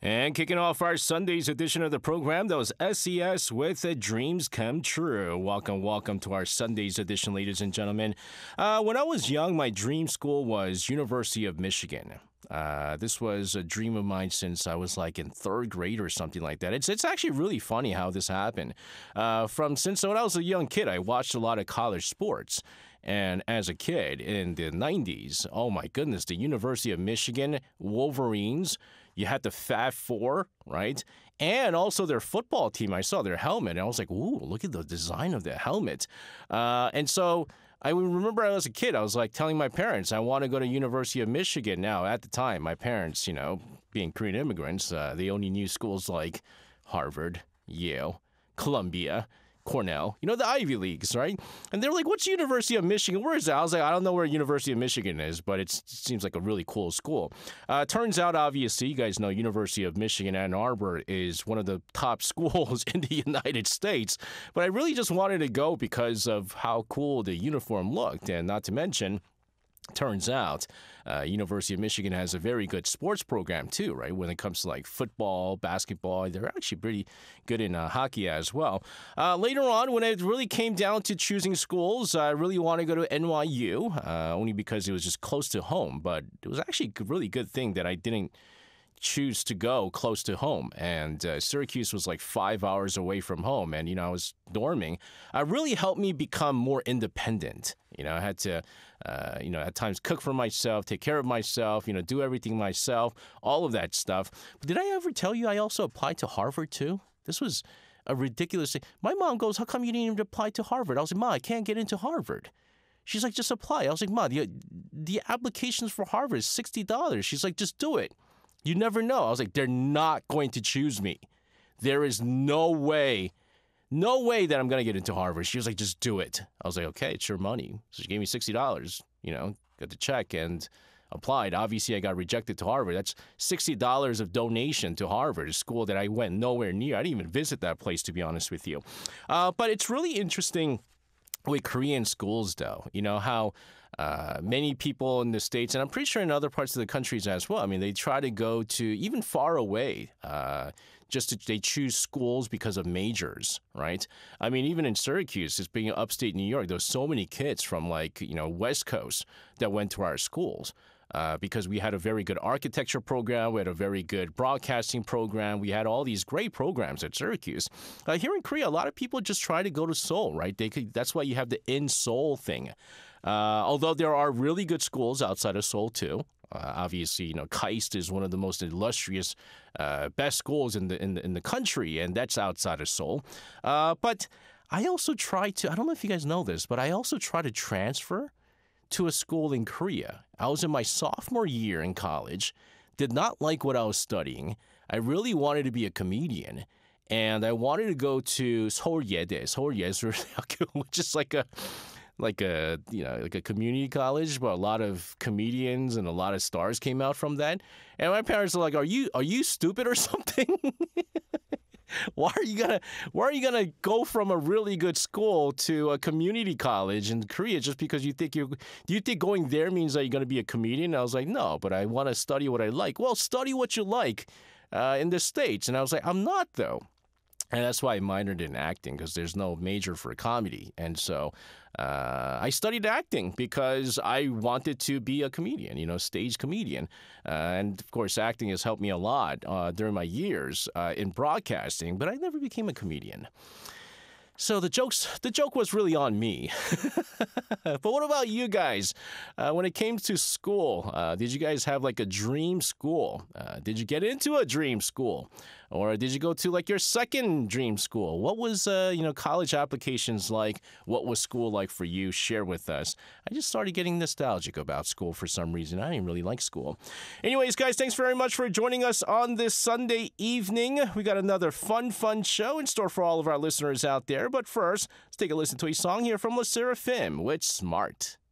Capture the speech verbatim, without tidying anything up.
And kicking off our Sunday's edition of the program, that was S E S with uh, Dreams Come True. Welcome, welcome to our Sunday's edition, ladies and gentlemen. Uh, when I was young, my dream school was University of Michigan. Uh, this was a dream of mine since I was like in third grade or something like that. It's it's actually really funny how this happened. Uh, from since when I was a young kid, I watched a lot of college sports. And as a kid in the nineties, oh my goodness, the University of Michigan Wolverines, you had the Fab Four, right? And also their football team. I saw their helmet, and I was like, ooh, look at the design of the helmet. Uh, and so I remember as a kid, I was like telling my parents, I want to go to University of Michigan. Now, at the time, my parents, you know, being Korean immigrants, uh, they only knew schools like Harvard, Yale, Columbia, Cornell, you know, the Ivy Leagues, right? And they're like, what's University of Michigan? Where is that? I was like, I don't know where University of Michigan is, but it's, it seems like a really cool school. Uh, turns out, obviously, you guys know University of Michigan Ann Arbor is one of the top schools in the United States. But I really just wanted to go because of how cool the uniform looked. And not to mention, turns out, uh, University of Michigan has a very good sports program too, right? When it comes to like football, basketball, they're actually pretty good in uh, hockey as well. Uh, later on, when it really came down to choosing schools, I really want to go to N Y U, uh, only because it was just close to home. But it was actually a really good thing that I didn't choose to go close to home. And uh, Syracuse was like five hours away from home. And, you know, I was dorming. It really helped me become more independent. You know, I had to, uh, you know, at times cook for myself, take care of myself, you know, do everything myself, all of that stuff. But did I ever tell you I also applied to Harvard too? This was a ridiculous thing. My mom goes, how come you didn't even apply to Harvard? I was like, Ma, I can't get into Harvard. She's like, just apply. I was like, Ma, the, the applications for Harvard is sixty dollars. She's like, just do it. You never know. I was like, they're not going to choose me. There is no way, no way that I'm going to get into Harvard. She was like, just do it. I was like, okay, it's your money. So she gave me sixty dollars, you know, got the check and applied. Obviously, I got rejected to Harvard. That's sixty dollars of donation to Harvard, a school that I went nowhere near. I didn't even visit that place, to be honest with you. Uh, but it's really interesting with Korean schools, though, you know, how uh, many people in the States, and I'm pretty sure in other parts of the countries as well, I mean, they try to go to even far away, uh, just to, they choose schools because of majors, right? I mean, even in Syracuse, it's being upstate New York, there's so many kids from like, you know, West Coast that went to our schools. Uh, because we had a very good architecture program, we had a very good broadcasting program, we had all these great programs at Syracuse. Uh, here in Korea, a lot of people just try to go to Seoul, right? They could, that's why you have the in Seoul thing. Uh, although there are really good schools outside of Seoul too. Uh, obviously, you know, KAIST is one of the most illustrious, uh, best schools in the, in the in the country, and that's outside of Seoul. Uh, but I also try to, I don't know if you guys know this, but I also try to transfer to a school in Korea. I was in my sophomore year in college, did not like what I was studying. I really wanted to be a comedian, and I wanted to go to Seoul-Yede, Seoul-Yesul대학교, which is like a like a you know like a community college, but a lot of comedians and a lot of stars came out from that. And my parents are like, "Are you are you stupid or something?" Why are you gonna Why are you gonna go from a really good school to a community college in Korea just because you think you do you think going there means that you're gonna be a comedian? And I was like, no, but I want to study what I like. Well, study what you like uh, in the States. And I was like, I'm not though. And that's why I minored in acting, because there's no major for comedy. And so uh, I studied acting because I wanted to be a comedian, you know, stage comedian. Uh, and, of course, acting has helped me a lot uh, during my years uh, in broadcasting, but I never became a comedian. So the jokes, the joke was really on me. But what about you guys? Uh, when it came to school, uh, did you guys have like a dream school? Uh, did you get into a dream school? Or did you go to like your second dream school? What was, uh, you know, college applications like? What was school like for you? Share with us. I just started getting nostalgic about school for some reason. I didn't really like school. Anyways, guys, thanks very much for joining us on this Sunday evening. We got another fun, fun show in store for all of our listeners out there. But first, let's take a listen to a song here from LE SSERAFIM with Smart.